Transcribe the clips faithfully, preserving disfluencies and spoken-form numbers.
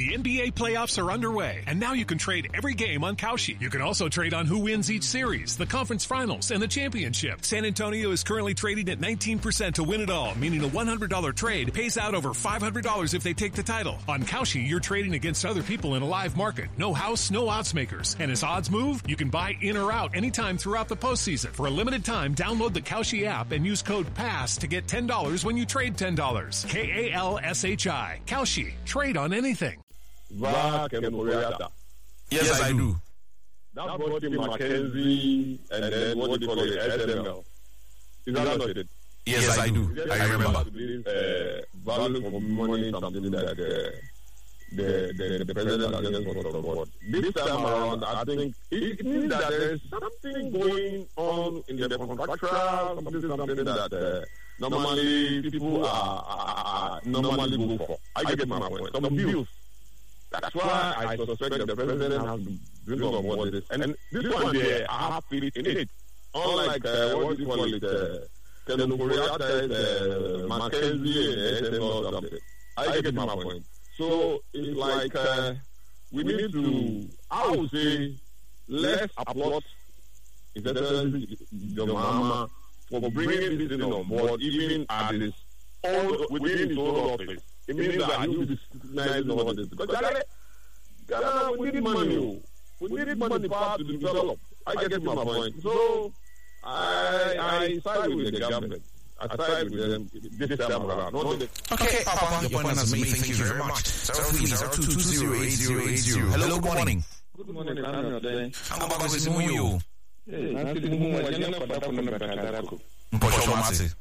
The N B A playoffs are underway, and now you can trade every game on Kalshi. You can also trade on who wins each series, the conference finals, and the championship. San Antonio is currently trading at nineteen percent to win it all, meaning a one hundred dollars trade pays out over five hundred dollars if they take the title. On Kalshi, you're trading against other people in a live market. No house, no odds makers. And as odds move, you can buy in or out anytime throughout the postseason. For a limited time, download the Kalshi app and use code PASS to get ten dollars when you trade ten dollars. K A L S H I. Kalshi. Trade on anything. Yes, I do. That brought him Mackenzie and then what do you call it, S M L. Is that not it? Yes, I do. I remember. Uh, value for money, something that uh, the, the, the president has just got support. This time around, I think it means that there's something going on in the contractual, something, something that uh, normally people are, are normally go for. I get my point. Some abuse. That's why I suspect that the president has to bring on board this. And this one there, I have faith in it. Unlike, uh, what do you call it, uh, Kenokoriata, uh, Mackenzie, and S M or something. I get my point. So it's like uh, we need to, I would say, let's applaud His Excellency the Mahama for bringing this thing on board, even at his own, within his own office. It means that he will be scrutinizing over this. Because Ghana, Ghana, we need money. We need money power to develop. I get my point. So I, I side with the government. I side with them this time around. Okay, Papa, your point has been made. Thank you very much. zero three zero two two zero eight zero eight zero. Hello, good morning. Good morning, Daniel. I'm about to see you. Hey, I see you. I just for that from the Batarako. Mpocho Mate.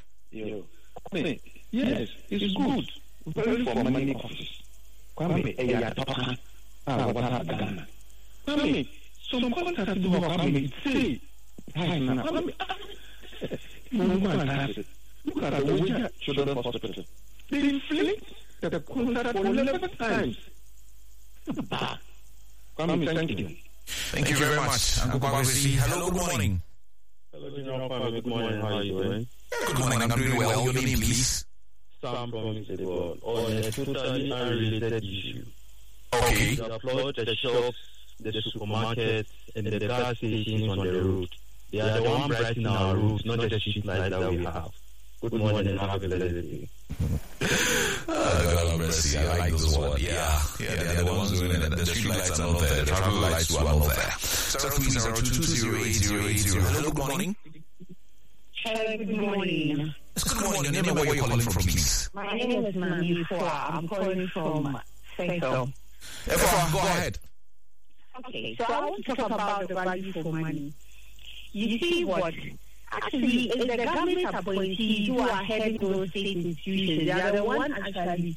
Yes, it's good. Very for money office. Kwame, eya toka. Ah, what happened? Kwame, some contract do Kwame say. Hi, na. Kwame. Look at the way children hospital. They inflate the contract for eleven times. Kwame, thank you. Thank you very much. Uncle Kwame, hello, good morning. Hello, good morning. How are you doing? Good morning, I'm doing well. Your name, please? Sam from Mister on a totally unrelated issue. Okay. The applaud the shops, the supermarkets, and the gas stations on the road. They are the one brightening our roads, not the street lights that we have. Good morning and have a blessed day. Oh, God have mercy. I like those words. Yeah. Yeah, they are the ones doing it. The street lights are not there. The traffic lights are not there. zero three zero two two zero eight zero eight zero. Hello, good morning. Hello, good morning. Good morning. Your name and where you're calling from, please. My name is Mami Fua. I'm calling from Seto. Efua, go ahead. Okay, so I want to talk about the value for money. You see what? Actually, it's the government appointees who are heading those state institutions. They are the ones actually.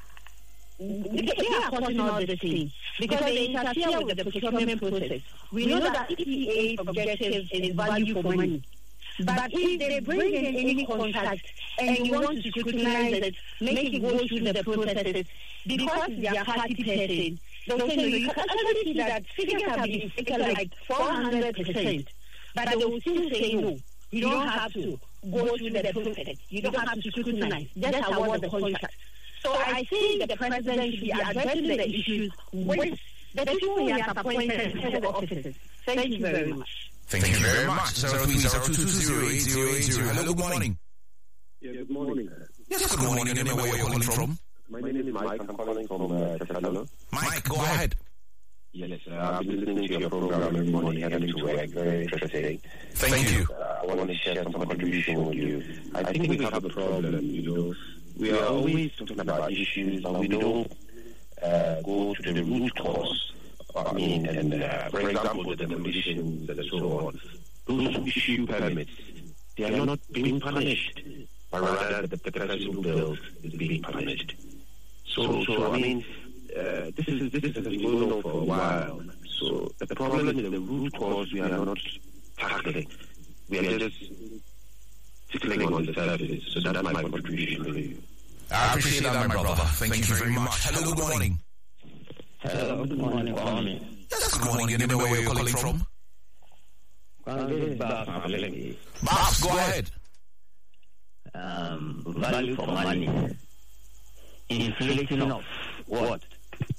They are causing all this thing because they interfere with the procurement process. We know that E P A's objective is value for money. But if they bring in any contract and you want to scrutinize it, make it go through the processes, because they are party person, they'll say, no, you can actually see that figures have been inflated like four hundred percent. But they will still say, no, you don't have to go through the process. You don't have to scrutinize. Just award the contract. So I think the president should be addressing the issues with the people he has appointed as head officers. Thank you very much. Thank you very much. zero three zero two two zero eight zero eight zero. Hello, good morning. Yeah, good morning. Yes, good morning. Your name and where you're calling from? My name is Mike. I'm calling from uh, Chasalo. Mike, go ahead. Yes, uh, I've been listening to your program every morning, heading to work. Very interesting. Thank you. Uh, I want to share some contribution with you. I think we have a problem, you know. We are always talking about issues, but we don't uh, go to the root cause. I mean, and uh, for example, the demolitions and so on. Those who issue permits, they are not being punished, but rather the, the person who builds is being punished. So, so I mean, uh, this is this has been going on for a while. So the problem is the root cause we are not tackling. We are just tickling on the surface. So that's my contribution to you. I appreciate that, my brother. Thank you very much. Hello, good morning. Hello, good morning, Kwame. Yes, good morning. Your name and where you're calling from? Babs, go ahead. Um, value for money. Inflation of what?